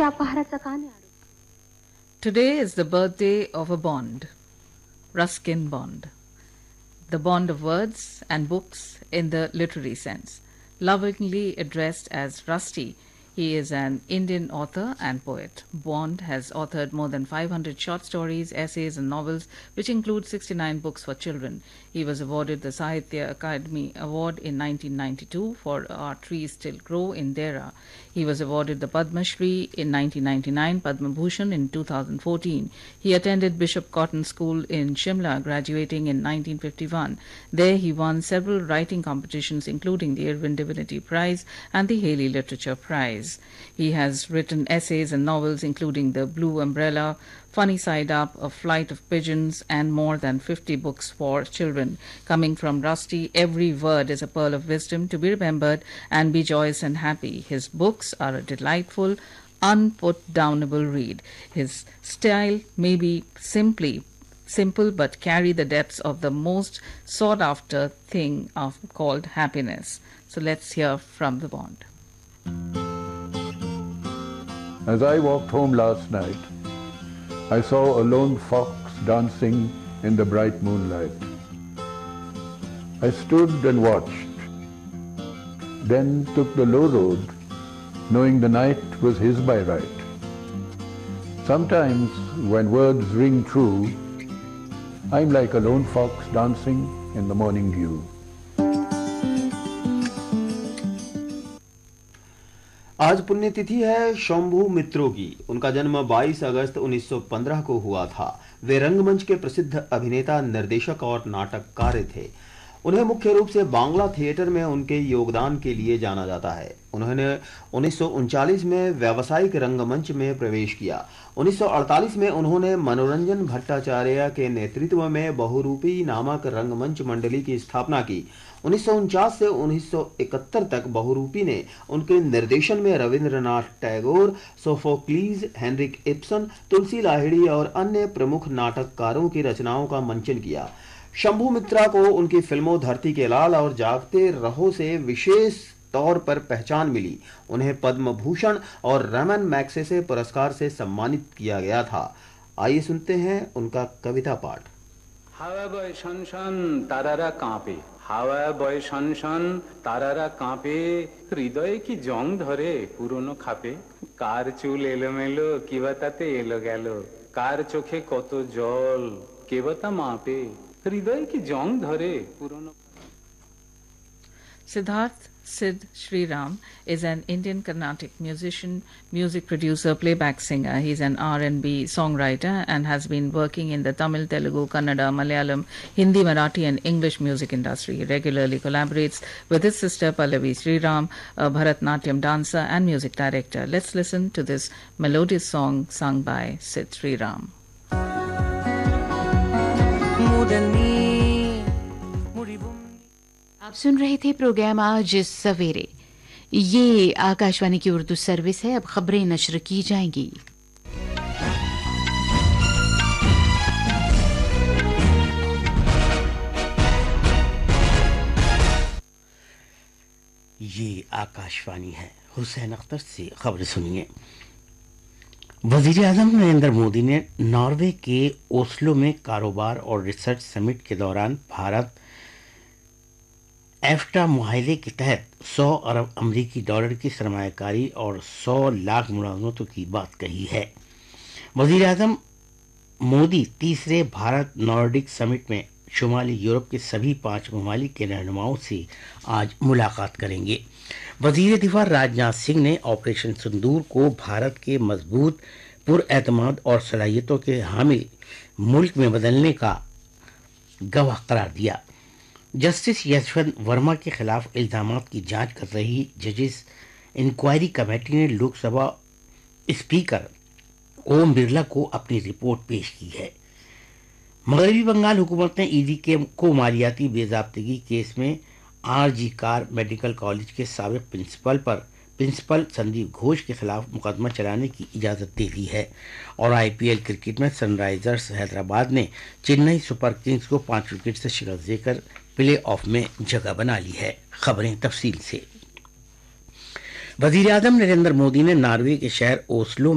अपहाराचा का नाही आरोप? Today is the birthday of a bond, Ruskin Bond, the bond of words and books in the literary sense. Lovingly addressed as Rusty, he is an Indian author and poet. Bond has authored more than 500 short stories, essays, and novels, which include 69 books for children. He was awarded the Sahitya Akademi Award in 1992 for Our Trees Still Grow in Dera. He was awarded the Padma Shri in 1999, Padma Bhushan in 2014. He attended Bishop Cotton School in Shimla, graduating in 1951. There he won several writing competitions, including the Irwin Divinity Prize and the Haley Literature Prize. He has written essays and novels including The Blue Umbrella, Funny Side Up, A Flight of Pigeons, and more than 50 books for children. Coming from Rusty, every word is a pearl of wisdom to be remembered and be joyous and happy. His books are a delightful, unput-downable read. His style may be simple but carry the depths of the most sought-after thing called happiness. So let's hear from the Bond. As I walked home last night, I saw a lone fox dancing in the bright moonlight. I stood and watched, then took the low road, knowing the night was his by right. Sometimes, when words ring true, I'm like a lone fox dancing in the morning dew. आज पुण्यतिथि है शंभू मित्रों की। उनका जन्म 22 अगस्त 1915 को हुआ था। वे रंगमंच के प्रसिद्ध अभिनेता, निर्देशक और नाटककार थे। उन्हें मुख्य रूप से बांग्ला थिएटर में उनके योगदान के लिए जाना जाता है। उन्होंने 1939 में व्यावसायिक रंगमंच में प्रवेश किया। 1948 में उन्होंने मनोरंजन भट्टाचार्य के नेतृत्व में बहुरूपी नामक रंगमंच मंडली की स्थापना की। 1949 से 1971 तक बहुरूपी ने उनके निर्देशन में रविंद्रनाथ टैगोर, सोफोक्लीज, हेनरिक इब्सन, तुलसी लाहिड़ी और अन्य प्रमुख नाटककारों की रचनाओं का मंचन किया। शंभू मित्रा को उनकी फिल्मों धरती के लाल और जागते रहो से विशेष तौर पर पहचान मिली। उन्हें पद्म भूषण और रमन मैग्सेसे पुरस्कार से सम्मानित किया गया था। आइए सुनते हैं उनका कविता पाठ। হাওয়া বয় শনশন তারারা কাঁপে, হাওয়া বয় শনশন তারারা কাঁপে, হৃদয়ে কি জং ধরে পুরনো খাপে। কার চুল এলোমেলো কিবা তাতে এলো গেল, কার চোখে কত জল কেবা তা মাপে, হৃদয়ে কি জং ধরে পুরনো। Siddharth Sid Sriram is an Indian Carnatic musician, music producer, playback singer. He's an R&B songwriter and has been working in the Tamil, Telugu, Kannada, Malayalam, Hindi, Marathi and English music industry. He regularly collaborates with his sister Pallavi Sriram, a Bharatnatyam dancer and music director. Let's listen to this melodious song sung by Sid Sriram. आप सुन रहे थे programme आज सवेरे। ये आकाशवाणी की Urdu service है। अब खबरें नश्र की जाएंगी। ये आकाशवाणी है। हुसैन अख्तर से खबर सुनिए। वजीर आजम नरेंद्र मोदी ने नॉर्वे के ओस्लो में कारोबार और रिसर्च समिट के दौरान भारत एफ्टा मुआहदे के तहत 100 अरब अमरीकी डॉलर की सरमायाकारी और 100 लाख मुलाजमतों की बात कही है। वजीर आजम मोदी तीसरे भारत नॉर्डिक समिट में शुमाली यूरोप के सभी 5 ममालिक के रहनुमाओं से आज मुलाकात करेंगे। वजीर दिफा राजनाथ सिंह ने ऑपरेशन सिंदूर को भारत के मजबूत, पुरएतमाद और सलाहियतों के हामिल मुल्क में बदलने का गवाह करार दिया। जस्टिस यशवंत वर्मा के खिलाफ इल्जामात की जांच कर रही जजेस इंक्वायरी कमेटी ने लोकसभा स्पीकर ओम बिरला को अपनी रिपोर्ट पेश की है। मगरबी बंगाल हुकूमत ने ईडी को मालियाती बेज़ाब्तगी केस में आरजी कार मेडिकल कॉलेज के साबिक प्रिंसिपल संदीप घोष के खिलाफ मुकदमा चलाने की इजाज़त दे दी है। और आईपीएल क्रिकेट में सनराइजर्स हैदराबाद ने चेन्नई सुपर किंग्स को 5 विकेट से शिकस्त देकर प्ले ऑफ में जगह बना ली है। खबरें तफसील से। वजीर आजम नरेंद्र मोदी ने नॉर्वे के शहर ओस्लो